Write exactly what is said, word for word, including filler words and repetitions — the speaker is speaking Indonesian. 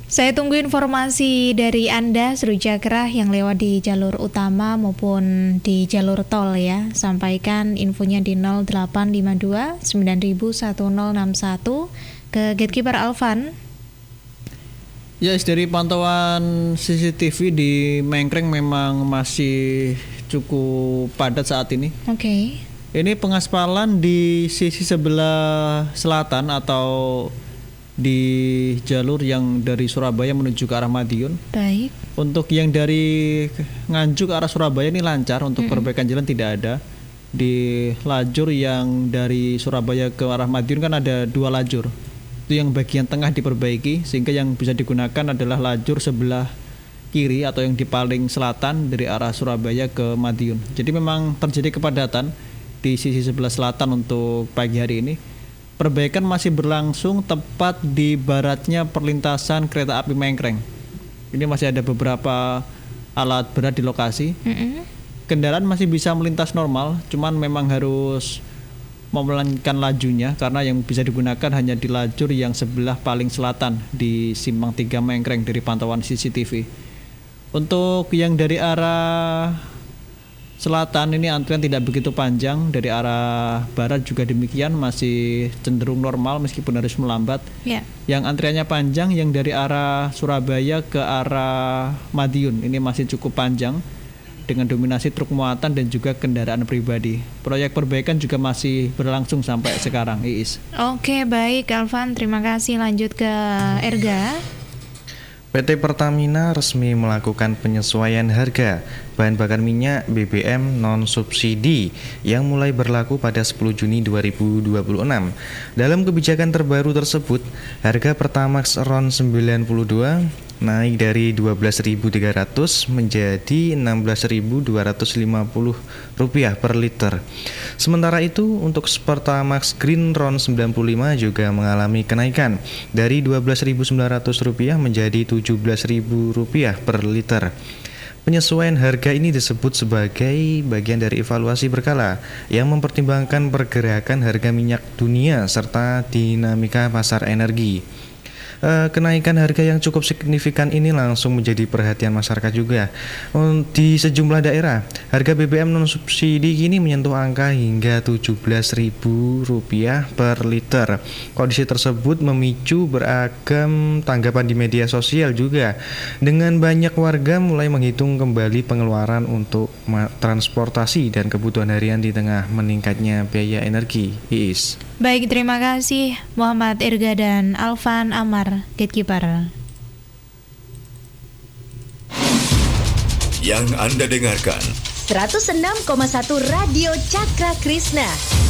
Saya tunggu informasi dari Anda seru Jagrah yang lewat di jalur utama maupun di jalur tol ya. Sampaikan infonya di nol delapan lima dua sembilan satu nol enam satu ke Gatekeeper Alvan. Ya, yes, dari pantauan C C T V di Mengkreng memang masih cukup padat saat ini. Oke. Okay. Ini pengaspalan di sisi sebelah selatan atau di jalur yang dari Surabaya menuju ke arah Madiun. Baik. Untuk yang dari Nganjuk ke arah Surabaya ini lancar, untuk mm-hmm. perbaikan jalan tidak ada. Di lajur yang dari Surabaya ke arah Madiun kan ada dua lajur. Itu yang bagian tengah diperbaiki, sehingga yang bisa digunakan adalah lajur sebelah kiri atau yang di paling selatan dari arah Surabaya ke Madiun. Jadi memang terjadi kepadatan di sisi sebelah selatan untuk pagi hari ini. Perbaikan masih berlangsung tepat di baratnya perlintasan kereta api Mengkreng. Ini masih ada beberapa alat berat di lokasi. Mm-hmm. Kendaraan masih bisa melintas normal, cuman memang harus memelankan lajunya karena yang bisa digunakan hanya di lajur yang sebelah paling selatan di Simpang tiga Mengkreng dari pantauan C C T V. Untuk yang dari arah selatan ini antrian tidak begitu panjang, dari arah barat juga demikian masih cenderung normal meskipun harus melambat. Yeah. Yang antriannya panjang yang dari arah Surabaya ke arah Madiun ini masih cukup panjang dengan dominasi truk muatan dan juga kendaraan pribadi. Proyek perbaikan juga masih berlangsung sampai sekarang, Iis. Oke, baik Alvan, terima kasih. Lanjut ke Erga. P T Pertamina resmi melakukan penyesuaian harga bahan bakar minyak B B M non-subsidi yang mulai berlaku pada sepuluh Juni dua ribu dua puluh enam. Dalam kebijakan terbaru tersebut, harga Pertamax RON sembilan puluh dua naik dari dua belas ribu tiga ratus menjadi enam belas ribu dua ratus lima puluh rupiah per liter. Sementara itu, untuk Pertamax Green RON sembilan puluh lima juga mengalami kenaikan dari dua belas ribu sembilan ratus rupiah menjadi tujuh belas ribu rupiah per liter. Penyesuaian harga ini disebut sebagai bagian dari evaluasi berkala yang mempertimbangkan pergerakan harga minyak dunia serta dinamika pasar energi. Uh, kenaikan harga yang cukup signifikan ini langsung menjadi perhatian masyarakat juga. Um, di sejumlah daerah, harga B B M non-subsidi kini menyentuh angka hingga tujuh belas ribu rupiah per liter. Kondisi tersebut memicu beragam tanggapan di media sosial juga, dengan banyak warga mulai menghitung kembali pengeluaran untuk ma- transportasi dan kebutuhan harian di tengah meningkatnya biaya energi. Iis. Baik, terima kasih Muhammad Irga dan Alvan Amar, Gatekeeper. Yang Anda dengarkan seratus enam koma satu Radio Cakra Krishna.